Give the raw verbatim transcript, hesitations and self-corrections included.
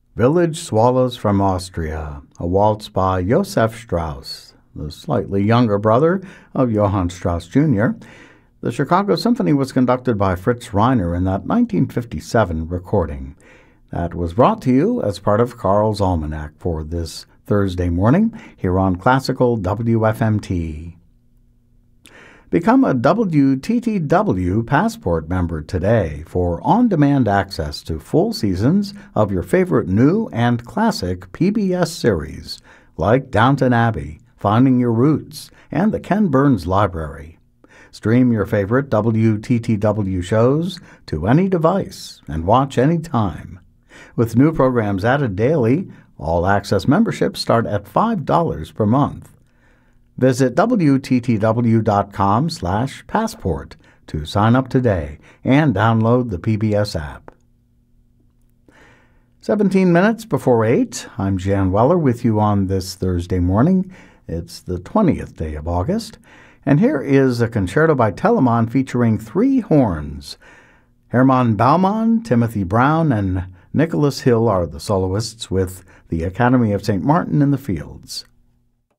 Village Swallows from Austria, a waltz by Josef Strauss, the slightly younger brother of Johann Strauss Junior The Chicago Symphony was conducted by Fritz Reiner in that nineteen fifty-seven recording. That was brought to you as part of Carl's Almanac for this Thursday morning here on Classical W F M T. Become a W T T W Passport member today for on-demand access to full seasons of your favorite new and classic P B S series, like Downton Abbey, Finding Your Roots, and the Ken Burns Library. Stream your favorite W T T W shows to any device and watch anytime. With new programs added daily, all-access memberships start at five dollars per month. Visit W T T W dot com slash passport to sign up today and download the P B S app. seventeen minutes before eight, I'm Jan Weller with you on this Thursday morning. It's the twentieth day of August, and here is a concerto by Telemann featuring three horns. Hermann Baumann, Timothy Brown, and Nicholas Hill are the soloists with the Academy of Saint Martin in the Fields.